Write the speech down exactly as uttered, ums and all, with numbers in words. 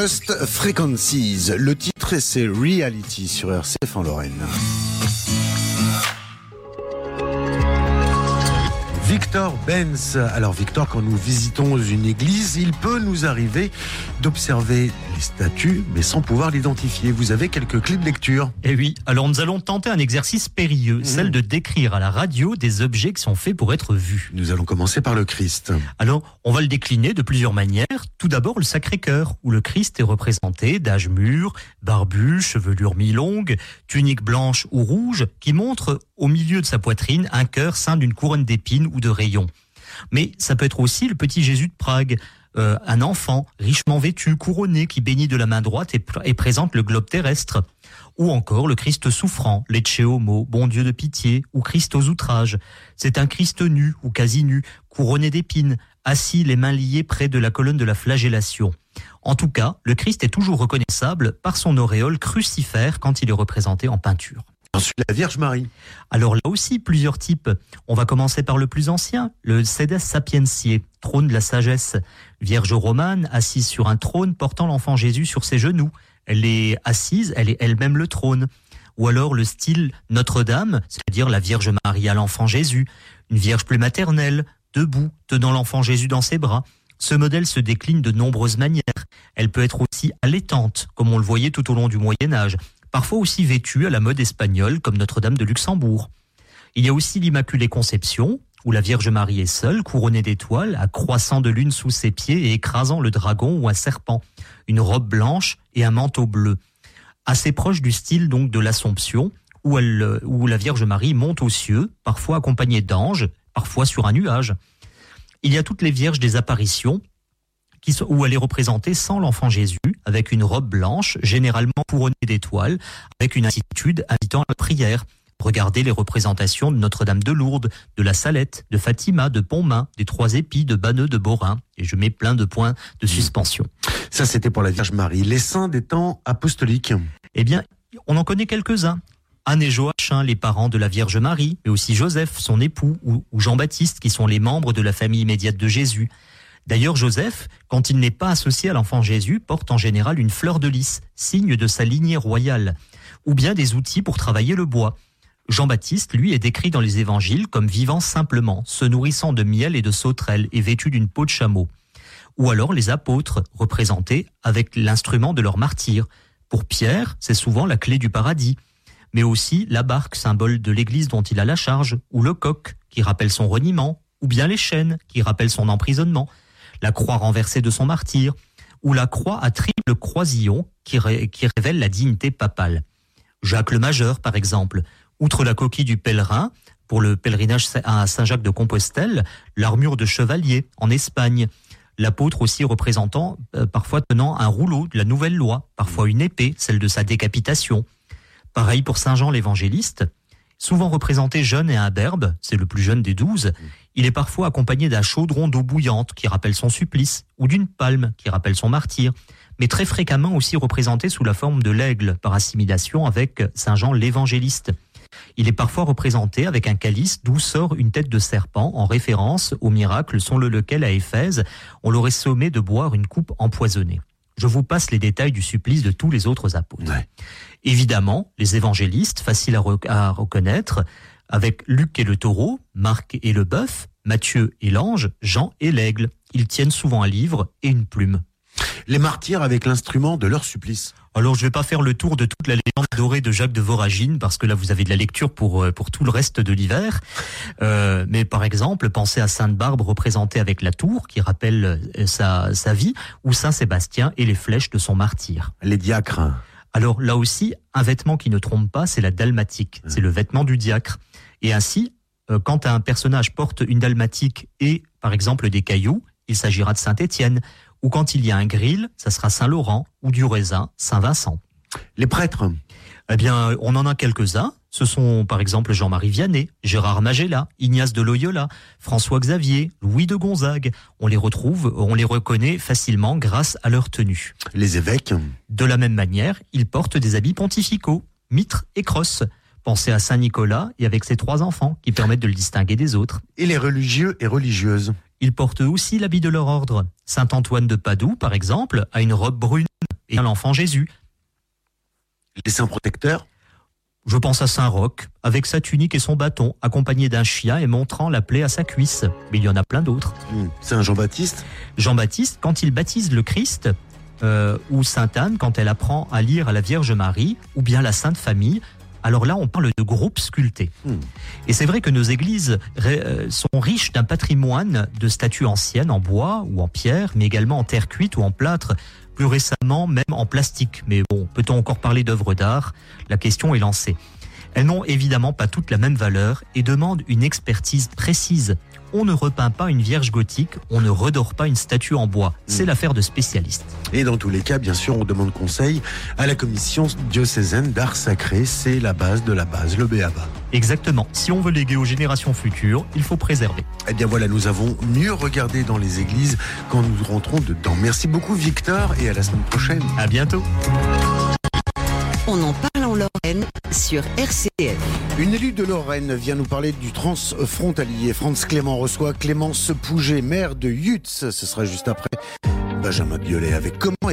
Lost Frequencies. Le titre, c'est Reality sur R C F en Lorraine. Victor Benz. Alors Victor, quand nous visitons une église, il peut nous arriver d'observer les statues, mais sans pouvoir l'identifier. Vous avez quelques clés de lecture. Eh oui, alors nous allons tenter un exercice périlleux, mmh. celle de décrire à la radio des objets qui sont faits pour être vus. Nous allons commencer par le Christ. Alors, on va le décliner de plusieurs manières. Tout d'abord, le Sacré-Cœur, où le Christ est représenté d'âge mûr, barbu, chevelure mi-longue, tunique blanche ou rouge, qui montre au milieu de sa poitrine un cœur ceint d'une couronne d'épines ou de rayons. Mais ça peut être aussi le petit Jésus de Prague, euh, un enfant richement vêtu, couronné, qui bénit de la main droite et, pr- et présente le globe terrestre. Ou encore le Christ souffrant, Lecce Homo, bon Dieu de pitié, ou Christ aux outrages. C'est un Christ nu ou quasi nu, couronné d'épines, assis les mains liées près de la colonne de la flagellation. En tout cas, le Christ est toujours reconnaissable par son auréole crucifère quand il est représenté en peinture. Ensuite, la Vierge Marie. Alors là aussi, plusieurs types. On va commencer par le plus ancien, le Sedes Sapientiae, trône de la sagesse. Vierge romane, assise sur un trône, portant l'enfant Jésus sur ses genoux. Elle est assise, elle est elle-même le trône. Ou alors le style Notre-Dame, c'est-à-dire la Vierge Marie à l'enfant Jésus. Une Vierge plus maternelle, debout, tenant l'enfant Jésus dans ses bras. Ce modèle se décline de nombreuses manières. Elle peut être aussi allaitante, comme on le voyait tout au long du Moyen-Âge. Parfois aussi vêtue à la mode espagnole, comme Notre-Dame de Luxembourg. Il y a aussi l'Immaculée Conception, où la Vierge Marie est seule, couronnée d'étoiles, accroissant de lune sous ses pieds et écrasant le dragon ou un serpent. Une robe blanche et un manteau bleu. Assez proche du style donc de l'Assomption, où, elle, où la Vierge Marie monte aux cieux, parfois accompagnée d'anges, parfois sur un nuage. Il y a toutes les Vierges des apparitions, qui sont, où elle est représentée sans l'enfant Jésus, avec une robe blanche, généralement couronnée d'étoiles, avec une attitude invitant à la prière. Regardez les représentations de Notre-Dame de Lourdes, de la Salette, de Fatima, de Pontmain, des Trois Épis, de Banneux, de Borin. Et je mets plein de points de suspension. Ça, c'était pour la Vierge Marie. Les saints des temps apostoliques. Eh bien, on en connaît quelques-uns. Anne et Joachim, les parents de la Vierge Marie, mais aussi Joseph, son époux, ou, ou Jean-Baptiste, qui sont les membres de la famille immédiate de Jésus. D'ailleurs, Joseph, quand il n'est pas associé à l'enfant Jésus, porte en général une fleur de lys, signe de sa lignée royale, ou bien des outils pour travailler le bois. Jean-Baptiste, lui, est décrit dans les évangiles comme vivant simplement, se nourrissant de miel et de sauterelles et vêtu d'une peau de chameau. Ou alors les apôtres, représentés avec l'instrument de leur martyre. Pour Pierre, c'est souvent la clé du paradis, mais aussi la barque, symbole de l'église dont il a la charge, ou le coq, qui rappelle son reniement, ou bien les chaînes, qui rappellent son emprisonnement, la croix renversée de son martyre, ou la croix à triple croisillon, qui, ré- qui révèle la dignité papale. Jacques le Majeur, par exemple. Outre la coquille du pèlerin, pour le pèlerinage à Saint-Jacques-de-Compostelle, l'armure de chevalier en Espagne. L'apôtre aussi représentant, euh, parfois tenant un rouleau de la nouvelle loi, parfois une épée, celle de sa décapitation. Pareil pour Saint Jean l'évangéliste, souvent représenté jeune et imberbe, c'est le plus jeune des douze. Il est parfois accompagné d'un chaudron d'eau bouillante qui rappelle son supplice, ou d'une palme qui rappelle son martyre, mais très fréquemment aussi représenté sous la forme de l'aigle, par assimilation avec Saint Jean l'évangéliste. Il est parfois représenté avec un calice d'où sort une tête de serpent, en référence au miracle selon lequel à Éphèse, on l'aurait sommé de boire une coupe empoisonnée. Je vous passe les détails du supplice de tous les autres apôtres. Ouais. Évidemment, les évangélistes, faciles à, re- à reconnaître, avec Luc et le taureau, Marc et le bœuf, Matthieu et l'ange, Jean et l'aigle. Ils tiennent souvent un livre et une plume. Les martyrs avec l'instrument de leur supplice. Alors, je ne vais pas faire le tour de toute la légende dorée de Jacques de Voragine, parce que là, vous avez de la lecture pour, pour tout le reste de l'hiver. Euh, mais par exemple, pensez à Sainte Barbe représentée avec la tour, qui rappelle sa, sa vie, ou Saint Sébastien et les flèches de son martyre. Les diacres. Alors là aussi, un vêtement qui ne trompe pas, c'est la dalmatique. C'est le vêtement du diacre. Et ainsi, euh, quand un personnage porte une dalmatique et, par exemple, des cailloux, il s'agira de Saint-Étienne. Ou quand il y a un grill, ça sera Saint-Laurent, ou du raisin, Saint-Vincent. Les prêtres. Eh bien, on en a quelques-uns. Ce sont par exemple Jean-Marie Vianney, Gérard Magella, Ignace de Loyola, François Xavier, Louis de Gonzague. On les retrouve, on les reconnaît facilement grâce à leur tenue. Les évêques. De la même manière, ils portent des habits pontificaux, mitre et crosse. Pensez à Saint-Nicolas et avec ses trois enfants qui permettent de le distinguer des autres. Et les religieux et religieuses. Ils portent aussi l'habit de leur ordre. Saint Antoine de Padoue, par exemple, a une robe brune, et l'enfant Jésus. Les saints protecteurs? Je pense à Saint Roch, avec sa tunique et son bâton, accompagné d'un chien et montrant la plaie à sa cuisse. Mais il y en a plein d'autres. Mmh. Saint Jean-Baptiste? Jean-Baptiste, quand il baptise le Christ, euh, ou Sainte Anne, quand elle apprend à lire à la Vierge Marie, ou bien la Sainte Famille, alors là, on parle de groupes sculptés. Mmh. Et c'est vrai que nos églises euh, sont riches d'un patrimoine de statues anciennes en bois ou en pierre, mais également en terre cuite ou en plâtre, plus récemment même en plastique. Mais bon, peut-on encore parler d'œuvres d'art? La question est lancée. Elles n'ont évidemment pas toutes la même valeur et demandent une expertise précise. On ne repeint pas une vierge gothique, on ne redore pas une statue en bois. C'est mmh. l'affaire de spécialistes. Et dans tous les cas, bien sûr, on demande conseil à la commission diocésaine d'art sacré. C'est la base de la base, le B A B A. Exactement. Si on veut léguer aux générations futures, il faut préserver. Eh bien voilà, nous avons mieux regardé dans les églises quand nous rentrons dedans. Merci beaucoup Victor et à la semaine prochaine. À bientôt. On en parle en Lorraine sur R C F. Une élue de Lorraine vient nous parler du transfrontalier. France Clément reçoit Clémence Pouget, maire de Yutz. Ce sera juste après Benjamin Biolay avec Comment